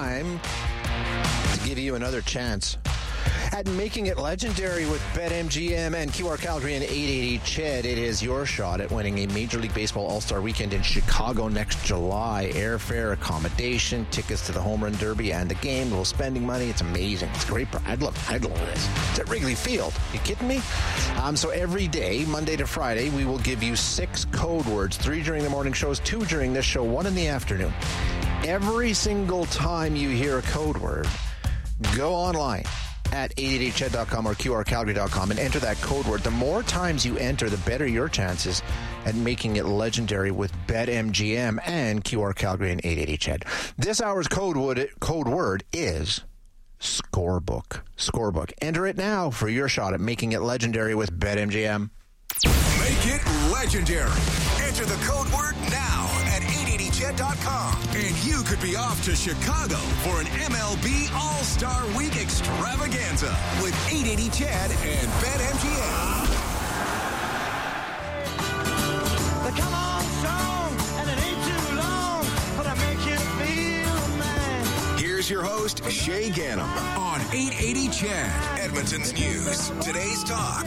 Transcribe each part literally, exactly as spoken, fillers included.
time to give you another chance at making it legendary with BetMGM and Q R Calgary and eight eighty C H E D. It is your shot at winning a Major League Baseball All-Star Weekend in Chicago next July. Airfare, accommodation, tickets to the Home Run Derby and the game, little spending money. It's amazing. It's great. I'd love, I'd love this. It's at Wrigley Field. You kidding me? Um, so every day, Monday to Friday, we will give you six code words, three during the morning shows, two during this show, one in the afternoon. Every single time you hear a code word, go online at eight eighty C H E D dot com or Q R Calgary dot com and enter that code word. The more times you enter, the better your chances at making it legendary with BetMGM and Q R Calgary and eight eighty C H E D. This hour's code word, code word is Scorebook. Scorebook. Enter it now for your shot at making it legendary with BetMGM. Make it legendary. Enter the code word now at eight eighty C H E D dot com. And you could be off to Chicago for an M L B All-Star Week extravaganza with eight eighty C H E D and BetMGM. The come on song, and it ain't too long, but I make you feel man. Here's your host, Shay Gannam, on eight eighty C H E D, Edmonton's News. Today's Talk.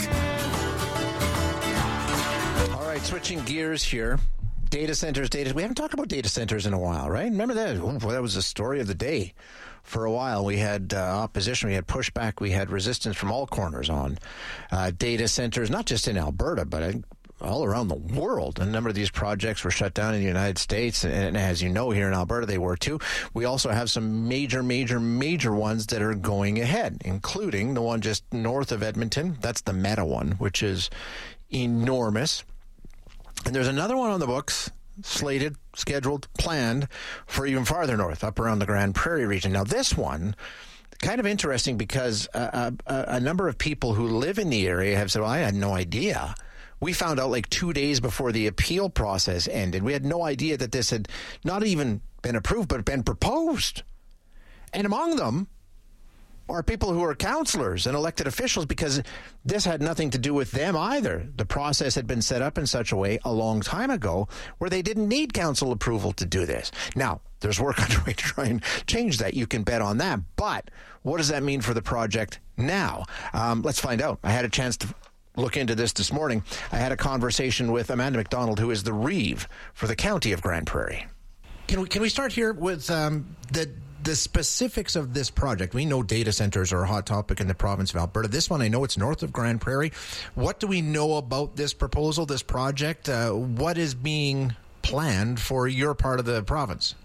All right, switching gears here. Data centers, data. We haven't talked about data centers in a while, right? Remember that? Oh, boy, that was the story of the day. For a while, we had uh, opposition, we had pushback, we had resistance from all corners on uh, data centers, not just in Alberta, but I think all around the world. A number of these projects were shut down in the United States, and, and as you know, here in Alberta, they were too. We also have some major, major, major ones that are going ahead, including the one just north of Edmonton. That's the Meta one, which is enormous. And there's another one on the books, slated, scheduled, planned for even farther north, up around the Grand Prairie region. Now, this one, kind of interesting because a, a, a number of people who live in the area have said, well, I had no idea. We found out like two days before the appeal process ended. We had no idea that this had not even been approved, but been proposed. And among them are people who are councillors and elected officials, because this had nothing to do with them either. The process had been set up in such a way a long time ago where they didn't need council approval to do this. Now, there's work underway to try and change that. You can bet on that. But what does that mean for the project now? Um, let's find out. I had a chance to look into this this morning. I had a conversation with Amanda McDonald, who is the Reeve for the County of Grand Prairie. Can we, can we start here with um, the... The specifics of this project? We know data centers are a hot topic in the province of Alberta. This one, I know it's north of Grand Prairie. What do we know about this proposal, this project? Uh, what is being planned for your part of the province?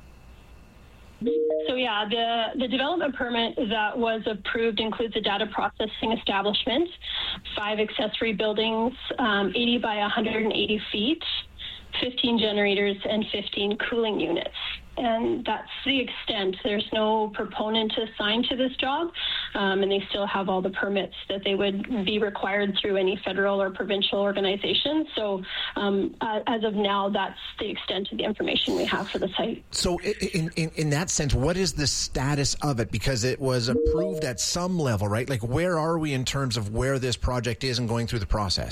So yeah, the, the development permit that was approved includes a data processing establishment, five accessory buildings, um, eighty by one hundred eighty feet, fifteen generators, and fifteen cooling units. And that's the extent. There's no proponent assigned to this job, um, and they still have all the permits that they would be required through any federal or provincial organization. So um, uh, as of now, that's the extent of the information we have for the site. So in, in, in that sense, what is the status of it? Because it was approved at some level, right? Like, where are we in terms of where this project is and going through the process?